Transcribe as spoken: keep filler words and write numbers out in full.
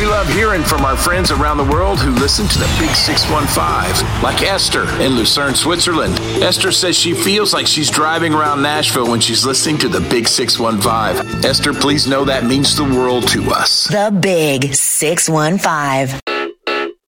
We love hearing from our friends around the world who listen to the Big six one five, like Esther in Lucerne, Switzerland. Esther says she feels like she's driving around Nashville when she's listening to the Big six one five. Esther, please know that means the world to us. The Big six one five.